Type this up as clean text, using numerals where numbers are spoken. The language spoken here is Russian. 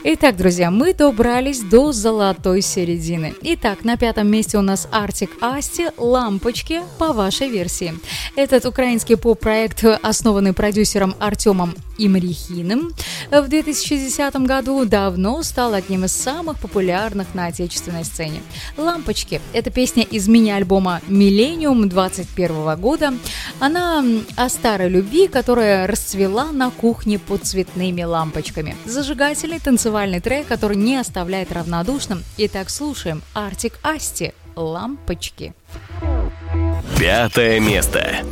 Итак, друзья, мы добрались до золотой середины. Итак, на 5-м месте у нас Артик Асти «Лампочки» по вашей версии. Этот украинский поп-проект, основанный продюсером Артемом Имрихиным в 2010 году, давно стал одним из самых популярных на отечественной сцене. «Лампочки» — это песня из мини-альбома «Миллениум» 21 года. Она о старой любви, которая расцвела на кухне под цветными лампочками. Зажигательный танцевальный трек, который не оставляет равнодушным. Итак, слушаем Артик Асти «Лампочки». 5 место.